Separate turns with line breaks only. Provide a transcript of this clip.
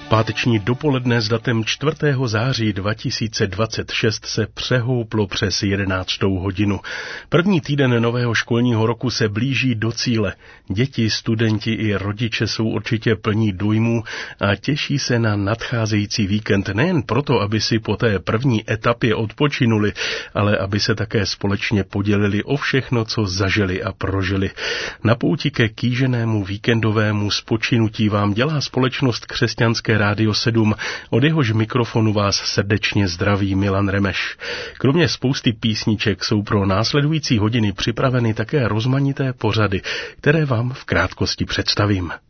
Páteční dopoledne s datem 4. září 2026 se přehouplo přes 11. hodinu. První týden nového školního roku se blíží do cíle. Děti, studenti i rodiče jsou určitě plní dojmů a těší se na nadcházející víkend nejen proto, aby si po té první etapě odpočinuli, ale aby se také společně podělili o všechno, co zažili a prožili. Na pouti ke kýženému víkendovému spočinutí vám dělá společnost Křesťanské Rádio 7, od jehož mikrofonu vás srdečně zdraví Milan Remeš. Kromě spousty písniček jsou pro následující hodiny připraveny také rozmanité pořady, které vám v krátkosti představím.